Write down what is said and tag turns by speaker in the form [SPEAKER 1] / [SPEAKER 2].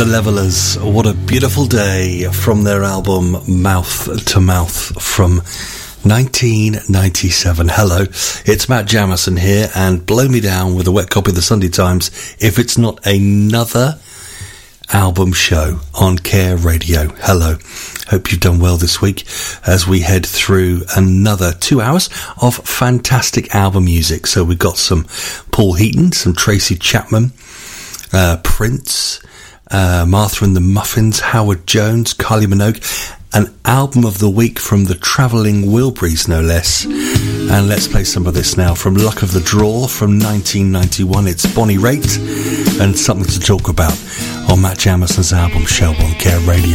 [SPEAKER 1] The Levellers, what a beautiful day, from their album Mouth to Mouth from 1997. Hello, it's Matt Jamison here, and blow me down with a wet copy of the Sunday Times if it's not another album show on Care Radio. Hello, hope you've done well this week as we head through another 2 hours of fantastic album music. So we've got some Paul Heaton, some Tracy Chapman, Prince, Martha and the Muffins, Howard Jones, Kylie Minogue, an album of the week from the Travelling Wilburys, no less. And let's play some of this now from Luck of the Draw from 1991. It's Bonnie Raitt and Something to Talk About on Matt Jamison's album show on Care Radio.